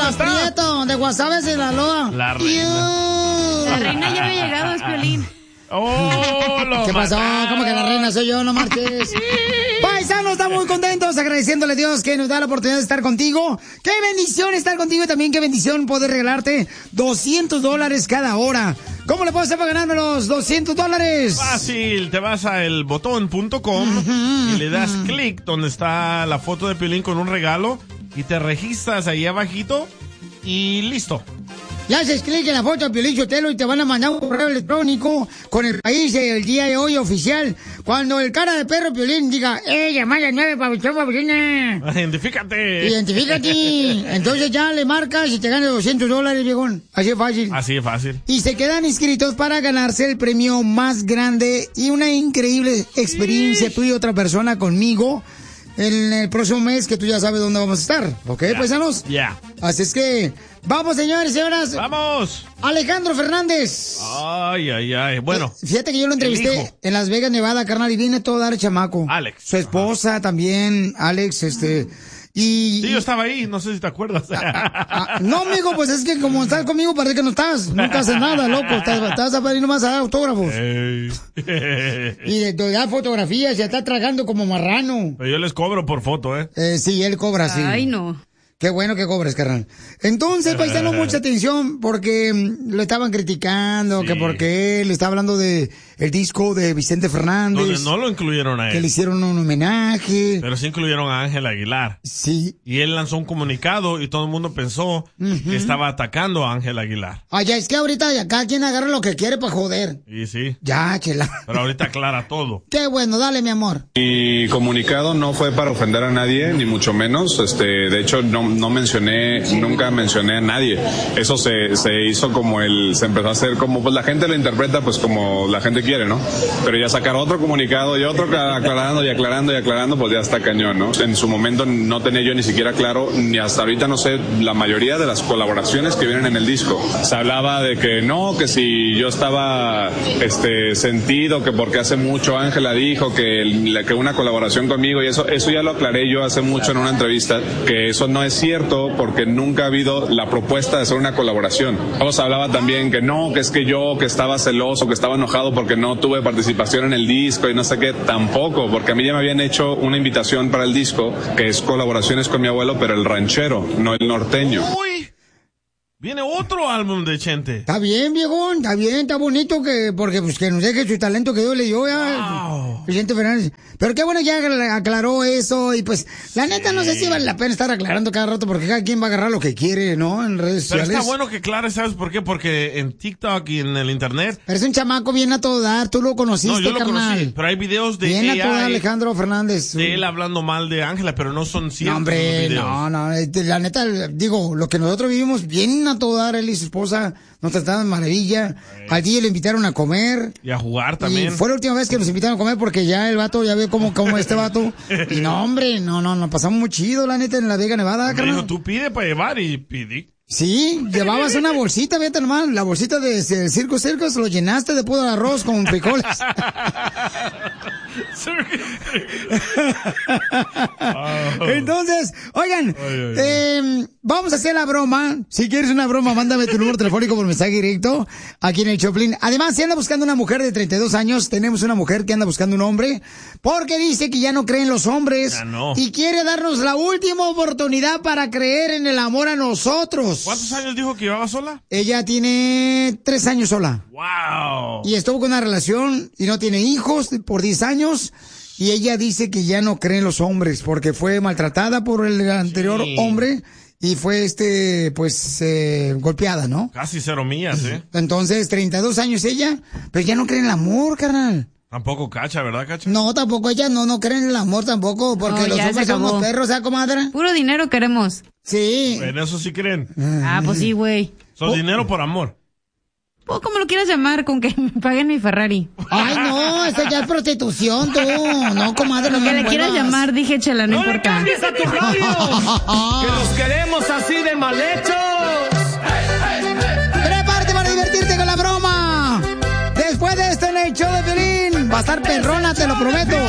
Prieto, de Guasave, Sinaloa. La reina. La reina ya había llegado, es Piolín. ¿Qué pasó? ¿Cómo que la reina soy yo? No marches. Paisanos, estamos muy contentos, agradeciéndole a Dios que nos da la oportunidad de estar contigo. Qué bendición estar contigo y también qué bendición poder regalarte $200 cada hora. ¿Cómo le puedo hacer para ganarme los $200? Fácil, te vas a elbotón.com y le das clic donde está la foto de Piolín con un regalo y te registras ahí abajito y listo. Le haces clic en la foto de Piolín Sotelo y te van a mandar un correo electrónico con el país el día de hoy oficial. Cuando el cara de perro Piolín diga, llamada 9 pabuchón, pabuchona. Identifícate. Identifícate. Entonces ya le marcas y te ganas $200, viejón. Así es fácil. Así es fácil. Y se quedan inscritos para ganarse el premio más grande y una increíble experiencia tú y otra persona conmigo en el próximo mes, que tú ya sabes dónde vamos a estar. ¿Ok, paisanos? Ya. Así es que, vamos, señores y señoras. ¡Vamos! Alejandro Fernández. Ay, ay, ay. Bueno. Fíjate que yo lo entrevisté en Las Vegas, Nevada, carnal, y viene todo a dar el chamaco. Alex. Su esposa también, Alex, Sí, yo estaba ahí, no sé si te acuerdas. No, amigo, pues es que como estás conmigo parece que no estás. Nunca haces nada, loco. Estás a pedir nomás a dar autógrafos. Y de dar fotografías, ya está tragando como marrano. Pero yo les cobro por foto, Sí, él cobra, sí. Ay, no. Qué bueno que cobres, carnal. Entonces, paisano, mucha atención porque lo estaban criticando, que porque él estaba hablando de el disco de Vicente Fernández. Donde no lo incluyeron a él. Que le hicieron un homenaje. Pero sí incluyeron a Ángel Aguilar. Sí. Y él lanzó un comunicado y todo el mundo pensó que estaba atacando a Ángel Aguilar. Ya es que ahorita cada quien agarra lo que quiere para joder. Y sí. Ya, chela. Pero ahorita aclara todo. Qué bueno, dale, mi amor. Mi comunicado no fue para ofender a nadie, ni mucho menos. De hecho, nunca mencioné a nadie. Eso se hizo como se empezó a hacer como, pues la gente lo interpreta pues como la gente quiere, ¿no? Pero ya sacar otro comunicado y otro aclarando, pues ya está cañón, ¿no? En su momento no tenía yo ni siquiera claro, ni hasta ahorita no sé, la mayoría de las colaboraciones que vienen en el disco. Se hablaba de que no, que si yo estaba, sentido, que porque hace mucho Ángela dijo que una colaboración conmigo y eso ya lo aclaré yo hace mucho en una entrevista, que eso no es cierto porque nunca ha habido la propuesta de hacer una colaboración. Luego se hablaba también que no, que es que yo que estaba celoso, que estaba enojado porque no tuve participación en el disco y no sé qué, tampoco, porque a mí ya me habían hecho una invitación para el disco, que es colaboraciones con mi abuelo, pero el ranchero, no el norteño. ¡Uy! Viene otro álbum de Chente. Está bien, viejón, está bien, está bonito porque pues que nos deje su talento que Dios le dio ya. Wow. Vicente Fernández. Pero qué bueno ya aclaró eso y pues la neta no sé si vale la pena estar aclarando cada rato porque cada quien va a agarrar lo que quiere, ¿no? En redes sociales. Pero está bueno que aclare, ¿sabes por qué? Porque en TikTok y en el internet. Pero es un chamaco bien a todo dar, tú lo conociste, No, yo lo carnal. conocí, pero hay videos de bien AI, a todo dar, Alejandro Fernández. de él hablando mal de Ángela, pero no son ciertos. No, hombre, los videos. no, la neta, digo, lo que nosotros vivimos bien a todo dar, él y su esposa nos trataban de maravilla. Al día le invitaron a comer. Y a jugar también. Y fue la última vez que nos invitaron a comer porque ya el vato, ya ve cómo este vato. Y no, hombre, no, pasamos muy chido, la neta, en la Vega Nevada, Me carnal. dijo, tú pide para llevar y pidí. Sí, llevabas una bolsita, vete nomás, la bolsita de Circus, lo llenaste de puro arroz con frijoles. Entonces, oigan, vamos a hacer la broma. Si quieres una broma, mándame tu número telefónico por mensaje directo aquí en el Choplin. Además, si anda buscando una mujer de 32 años, tenemos una mujer que anda buscando un hombre porque dice que ya no cree en los hombres y quiere darnos la última oportunidad para creer en el amor a nosotros. ¿Cuántos años dijo que llevaba sola? Ella tiene 3 años sola. ¡Wow! Y estuvo con una relación y no tiene hijos por 10 años. Y ella dice que ya no cree en los hombres porque fue maltratada por el anterior hombre y fue golpeada, ¿no? Casi 0 millas, Entonces, 32 años ella, pero ya no cree en el amor, carnal. Tampoco Cacha, ¿verdad, Cacha? No, tampoco ella no cree en el amor tampoco, porque los hombres son unos perros, ¿sabes, comadre? Puro dinero queremos. Sí. En eso sí creen. Pues sí, güey. Son dinero por amor. O como lo quieras llamar, con que me paguen mi Ferrari. Ay, no, eso ya es prostitución, tú. No, comadre, lo que le quieras llamar, dije, Chela, no importa. ¡No le cambies a tu radio! ¡Que los queremos así de mal hechos! ¡Prepárate para divertirte con la broma! Después de esto en el show de Piolín, va a estar perrona, te lo prometo.